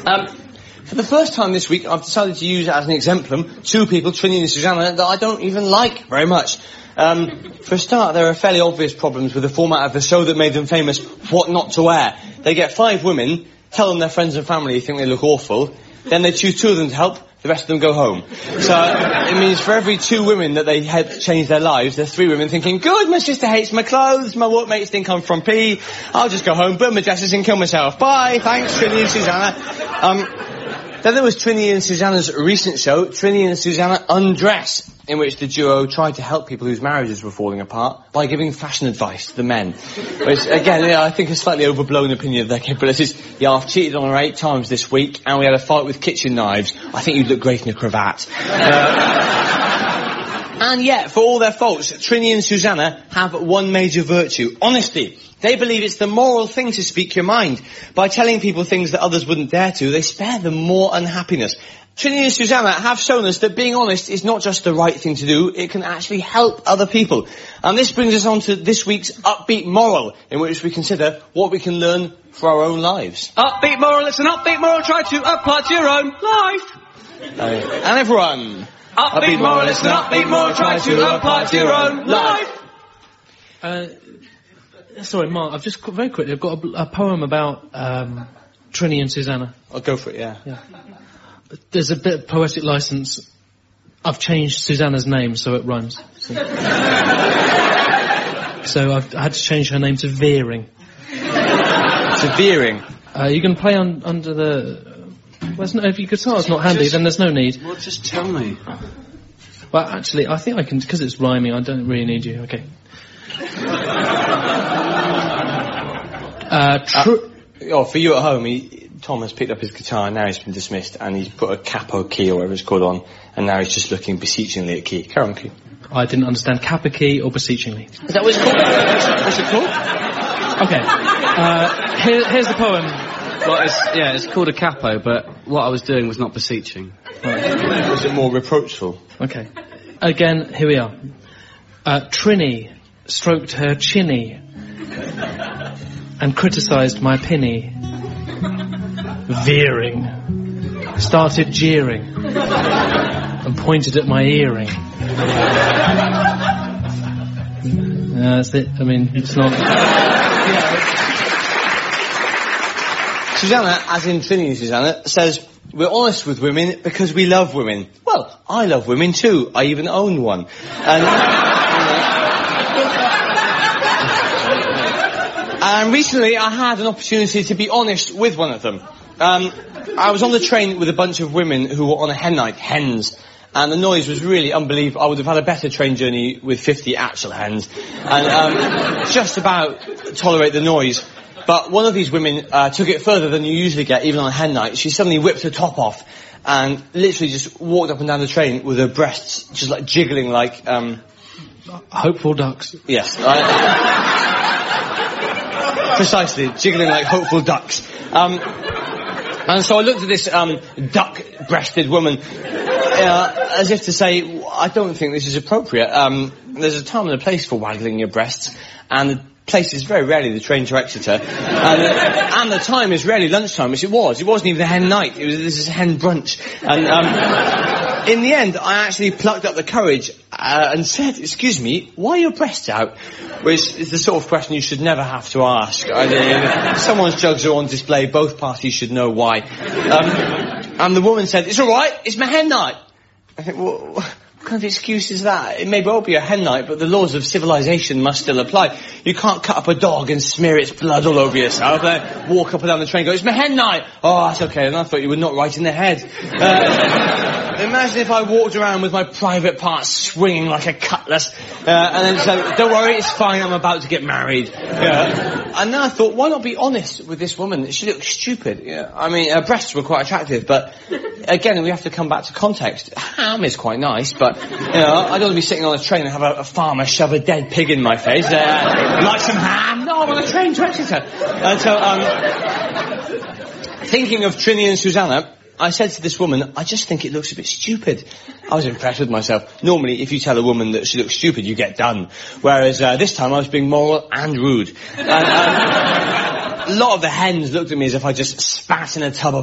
For the first time this week, I've decided to use as an exemplum two people, Trinny and Susanna, that I don't even like very much. For a start, there are fairly obvious problems with the format of the show that made them famous, What Not to Wear. They get 5 women, tell them their friends and family think they look awful, then they choose 2 of them to help, the rest of them go home. So, it means for every 2 women that they help change their lives, there's 3 women thinking, good, my sister hates my clothes, my workmates think I'm from P, I'll just go home, burn my dresses and kill myself. Bye, thanks, Trinny and Susanna. Then there was Trinny and Susanna's recent show, Trinny and Susanna Undress, in which the duo tried to help people whose marriages were falling apart by giving fashion advice to the men. Which, again, I think a slightly overblown opinion of their capabilities. Yeah, I've cheated on her 8 times this week, and we had a fight with kitchen knives. I think you'd look great in a cravat. And yet, for all their faults, Trinny and Susanna have one major virtue, honesty. They believe it's the moral thing to speak your mind. By telling people things that others wouldn't dare to, they spare them more unhappiness. Trinny and Susanna have shown us that being honest is not just the right thing to do, it can actually help other people. And this brings us on to this week's Upbeat Moral, in which we consider what we can learn for our own lives. Upbeat Moral, it's an upbeat moral, try to apply to your own life. And everyone... Upbeat moral, it's an upbeat moral, try to apply to your own life. Sorry, Mark, I've just, very quickly, I've got a poem about, Trinny and Susanna. I'll go for it, yeah. There's a bit of poetic license. I've changed Susanna's name so it rhymes. So I had to change her name to Veering. To Veering? You can play under the... Well, if your guitar's not handy, then there's no need. Well, just tell me. Well, actually, I think I can, because it's rhyming, I don't really need you. Okay. For you at home, Tom has picked up his guitar and now he's been dismissed and he's put a capo key or whatever it's called on and now he's just looking beseechingly at key. Carry on, Key. I didn't understand capo key or beseechingly. Is that what it's called? What's it called? Okay. Here's the poem. Well, it's called a capo, but what I was doing was not beseeching. Right. Was it more reproachful? Okay. Again, here we are. Trinny stroked her chinny and criticised my pinny. Veering started jeering and pointed at my earring. That's it. I mean, it's not... Susanna, as in Trinny and Susanna, says, we're honest with women because we love women. Well, I love women too. I even own one. And recently I had an opportunity to be honest with one of them. I was on the train with a bunch of women who were on a hen night, hens, and the noise was really unbelievable. I would have had a better train journey with 50 actual hens, and just about tolerate the noise. But one of these women took it further than you usually get, even on a hen night. She suddenly whipped her top off and literally just walked up and down the train with her breasts just like jiggling like... hopeful ducks. Yes. Precisely, jiggling like hopeful ducks. And so I looked at this duck-breasted woman as if to say, I don't think this is appropriate. There's a time and a place for waggling your breasts, and the place is very rarely the train to Exeter, and the time is rarely lunchtime, which it was. It wasn't even a hen night. This is a hen brunch. And in the end, I actually plucked up the courage and said, excuse me, why are your breasts out? Which is the sort of question you should never have to ask. If someone's jugs are on display, both parties should know why. And the woman said, it's all right, it's my hen night. I think, well, what kind of excuse is that? It may well be a hen night, but the laws of civilization must still apply. You can't cut up a dog and smear its blood all over yourself, walk up and down the train and go, it's my hen night! Oh, that's okay, and I thought you were not right in the head. Imagine if I walked around with my private parts swinging like a cutlass, and then said, don't worry, it's fine, I'm about to get married. And then I thought, why not be honest with this woman? She looked stupid. I mean, her breasts were quite attractive, but again, we have to come back to context. Ham is quite nice, but, I don't want to be sitting on a train and have a farmer shove a dead pig in my face. Like some ham? No, I'm on a train to Exeter. And so, thinking of Trinny and Susanna, I said to this woman, I just think it looks a bit stupid. I was impressed with myself. Normally, if you tell a woman that she looks stupid, you get done. Whereas this time I was being moral and rude. And, a lot of the hens looked at me as if I just spat in a tub of